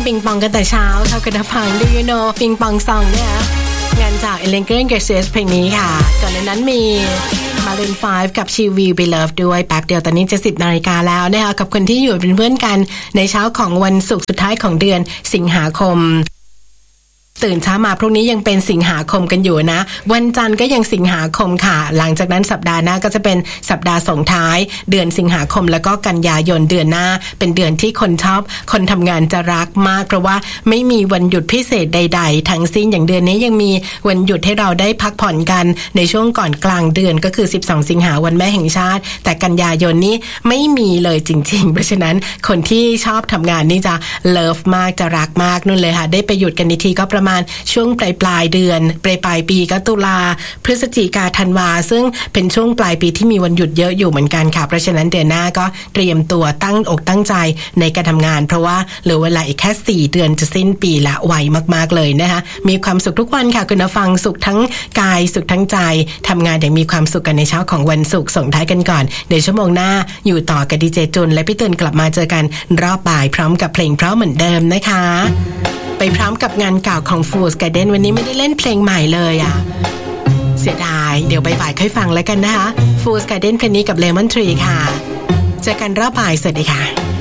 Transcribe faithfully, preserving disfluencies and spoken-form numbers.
ปิงปองกันแต่เช้าเท่ากันฟังดูยูโนปิงปองซองเนี่ยงานจากเอเลนเกอร์เกเซสเพลงนี้ค่ะก่อนในนั้นมีมารูนไฟว์กับชีวีบีเลิฟด้วยแป๊บเดียวตอนนี้จะสิบนาฬิกาแล้วนะคะกับคนที่อยู่เป็นเพื่อนกันในเช้าของวันศุกร์สุดท้ายของเดือนสิงหาคมตื่นเช้ามาพรุ่งนี้ยังเป็นสิงหาคมกันอยู่นะวันจันทร์ก็ยังสิงหาคมค่ะหลังจากนั้นสัปดาห์หน้าก็จะเป็นสัปดาห์ส่งท้ายเดือนสิงหาคมแล้วก็กันยายนเดือนหน้าเป็นเดือนที่คนชอบคนทำงานจะรักมากเพราะว่าไม่มีวันหยุดพิเศษใดๆทั้งสิ้นอย่างเดือนนี้ยังมีวันหยุดให้เราได้พักผ่อนกันในช่วงก่อนกลางเดือนก็คือสิบสองสิงหาวันแม่แห่งชาติแต่กันยายนนี้ไม่มีเลยจริงๆเพราะฉะนั้นคนที่ชอบทำงานนี่จะเลิฟมากจะรักมากนู่นเลยค่ะได้ไปหยุดกันทีก็ประมาณช่วงปลายปลายเดือนปลายปลายปีก็ตุลาพฤศจิกาธันวาซึ่งเป็นช่วงปลายปีที่มีวันหยุดเยอะอยู่เหมือนกันค่ะเพราะฉะนั้นเดือนหน้าก็เตรียมตัวตั้งอกตั้งใจในการทำงานเพราะว่าเหลือเวลาอีกแค่สี่เดือนจะสิ้นปีละไวมากๆเลยนะคะมีความสุขทุกวันค่ะคุณผู้ฟังสุขทั้งกายสุขทั้งใจทำงานอย่างมีความสุขกันในเช้าของวันศุกร์ส่งท้ายกันก่อนเดี๋ยวชั่วโมงหน้าอยู่ต่อกับดีเจจุนและพี่ตุลกลับมาเจอกันรอบบ่ายพร้อมกับเพลงเพราะเหมือนเดิมนะคะไปพร้อมกับงานเก่าของ Fool's Garden วันนี้ไม่ได้เล่นเพลงใหม่เลยอ่ะเสียดายเดี๋ยวบ่ายๆค่อยฟังแล้วกันนะคะ Fool's Garden เพลงนี้กับ Lemon Tree ค่ะเจอกันรอบบ่ายสวัสดีค่ะ